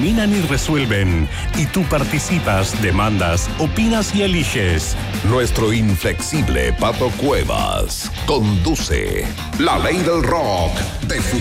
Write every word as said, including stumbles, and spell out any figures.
dictaminan y resuelven. Y tú participas, demandas, opinas y eliges. Nuestro inflexible Pato Cuevas conduce La Ley del Rock de